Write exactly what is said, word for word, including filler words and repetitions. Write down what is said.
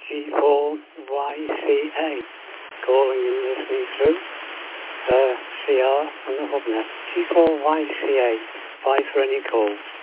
G four Y C A, calling and listening through uh, C R on the hubnet. G four Y C A, five for any calls.